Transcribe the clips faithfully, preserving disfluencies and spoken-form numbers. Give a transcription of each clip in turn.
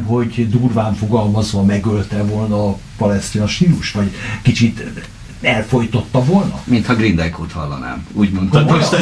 érzem, hogy durván fogalmazva megölte volna a palesztina stílus, vagy kicsit elfojtotta volna? Mintha Grindeikót hallanám, úgy mondtad most.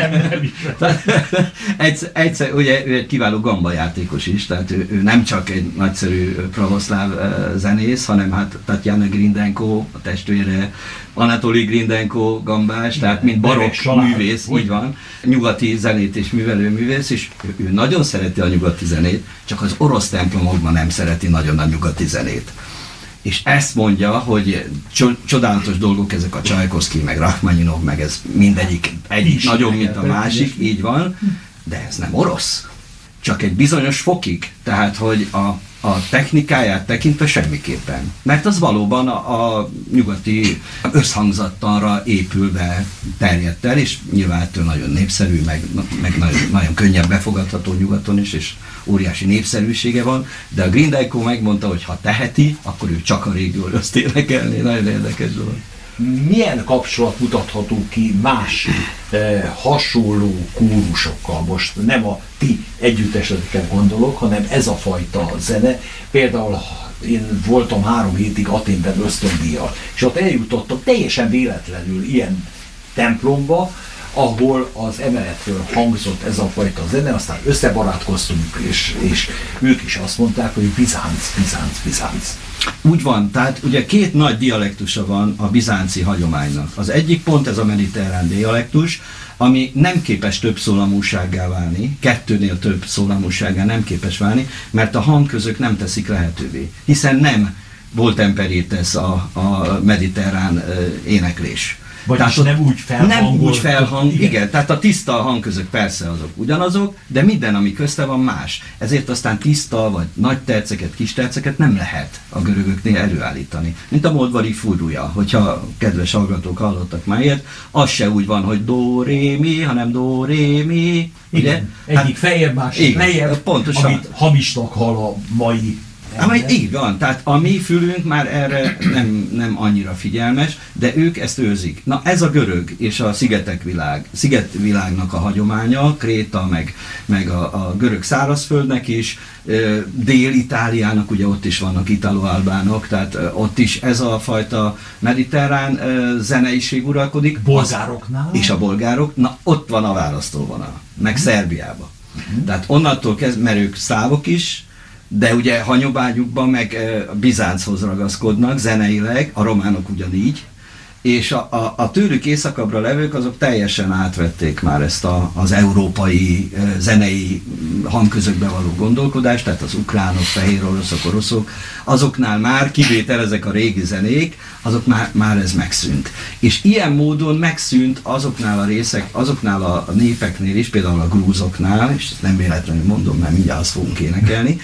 egyszer, egyszer, ugye ő egy kiváló gamba játékos is, tehát ő, ő nem csak egy nagyszerű pravoszláv zenész, hanem hát Tatjana Grindenko, a testvére, Anatoli Grindenko gambás, tehát mint barokk művész, így van, nyugati zenét és művelő művész, és ő, ő nagyon szereti a nyugati zenét, csak az orosz templomokban nem szereti nagyon a nyugati zenét. És ezt mondja, hogy csodálatos dolgok ezek a Csajkovszky, meg Rachmaninov, meg ez mindegyik egyik nagyobb, mint a másik, így van, de ez nem orosz. Csak egy bizonyos fokig, tehát hogy a, a technikáját tekintve semmiképpen. Mert az valóban a, a nyugati összhangzattanra épülve terjedt el, és nyilván ettől nagyon népszerű, meg, meg nagyon, nagyon könnyen befogadható nyugaton is, és óriási népszerűsége van, de a Grindeiko megmondta, hogy ha teheti, akkor ő csak a régi oroszt énekelné. Nagyon érdekes dolog. Milyen kapcsolat mutatható ki más eh, hasonló kórusokkal? Most nem a ti együtteseteken gondolok, hanem ez a fajta zene. Például én voltam három hétig Athénben ösztöndíjjal, és ott eljutottam teljesen véletlenül ilyen templomba, ahol az emeletről hangzott ez a fajta zene, aztán összebarátkoztunk, és, és ők is azt mondták, hogy Bizánc, Bizánc, Bizánc. Úgy van, tehát ugye két nagy dialektusa van a bizánci hagyománynak. Az egyik pont ez a mediterrán dialektus, ami nem képes több szólamúsággá válni, kettőnél több szólamúsággá nem képes válni, mert a hangközök nem teszik lehetővé, hiszen nem volt emperites a, a mediterrán uh, éneklés. Vagyis nem úgy felhangol. Nem úgy felhang, igen. igen, tehát a tiszta hangközök persze azok ugyanazok, de minden, ami közte van, más. Ezért aztán tiszta, vagy nagy terceket, kis terceket nem lehet a görögöknél előállítani. Mint a Moldvari fúrúja, hogyha kedves hallgatók hallottak már ilyet, az se úgy van, hogy do, ré, mi, hanem do, ré, mi. Igen, egyik hát, feljebb, másik lejjebb, pontosan. Amit hamisnak hall a mai. Hát, így van, tehát a mi fülünk már erre nem, nem annyira figyelmes, de ők ezt őrzik. Na ez a görög és a szigetek világ, szigetvilágnak a hagyománya, Kréta, meg, meg a, a görög szárazföldnek is, Dél-Itáliának, ugye ott is vannak italo-albánok, tehát ott is ez a fajta mediterrán zeneiség uralkodik. Bolgároknál? És a bolgárok, na ott van a választóvonal, meg hmm. Szerbiában. Hmm. Tehát onnantól kezdve, mert ők szlávok is, de ugye hagyományukban meg e, Bizánchoz ragaszkodnak zeneileg, a románok ugyanígy, és a, a, a tőlük északabbra levők azok teljesen átvették már ezt a, az európai e, zenei hangközökbe való gondolkodást, tehát az ukránok, fehér oroszok, oroszok, azoknál már kivétel ezek a régi zenék, azok már, már ez megszűnt. És ilyen módon megszűnt azoknál a részek, azoknál a népeknél is, például a grúzoknál, és ezt nem véletlenül mondom, mert mindjárt azt fogunk énekelni,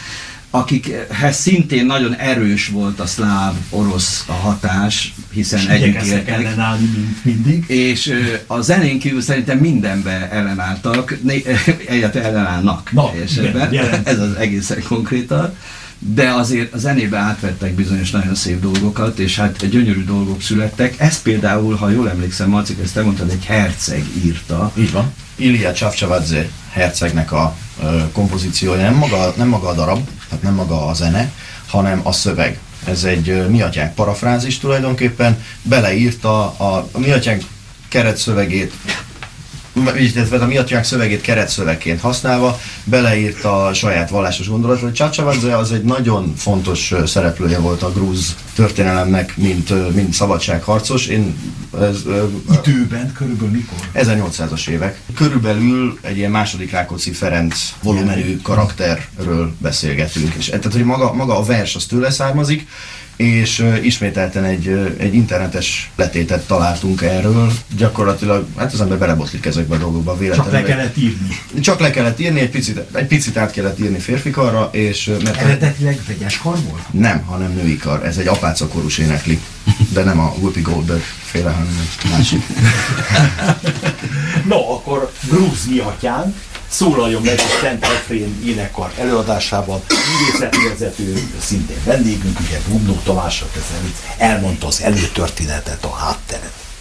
akikhez szintén nagyon erős volt a szláv, orosz a hatás, hiszen együtt éltek. mindig. És a zenén kívül szerintem mindenbe ellenálltak, egyáltalán ellenállnak. Na, igen, ez az egészen konkrétan. De azért a zenébe átvettek bizonyos nagyon szép dolgokat, és hát gyönyörű dolgok születtek. Ez például, ha jól emlékszem, Marcik, ezt te mondtad, egy herceg írta. Így van. Ilija Csavcsavadze hercegnek a ö, kompozíciója, nem maga, nem maga a darab, tehát nem maga a zene, hanem a szöveg. Ez egy ö, mi atyánk parafrázis tulajdonképpen, beleírta a, a mi atyánk keretszövegét, illetve a mi atyánk szövegét keretszövegként használva, beleírta a saját vallásos gondolatot. Csavcsavadze az egy nagyon fontos szereplője volt a grúz történelemnek, mint, mint szabadságharcos. Én, ez, Időben körülbelül mikor? ezernyolcszázas évek. Körülbelül egy ilyen második Rákóczi Ferenc volumenű karakterről beszélgetünk. És, tehát, hogy maga, maga a vers az tőle származik, és uh, ismételten egy, uh, egy internetes letétet találtunk erről. Gyakorlatilag, hát az ember belebotlik ezekbe a dolgokba véletlenül. Csak le kellett írni. Csak le kellett írni, egy picit, egy picit át kellett írni férfikarra, és... Uh, mert eredetileg vegyes kar volt? Nem, hanem női kar. Ez egy apácakorús énekli. De nem a Whoopi Goldberg féle, hanem egy másik. No, akkor grúz mi atyánk szólaljon meg a Szent Efrén énekkar előadásában. Művészetvezető, szintén vendégünk, ugye Bubnó Tamás, elmondta az előtörténetet, a hátteret.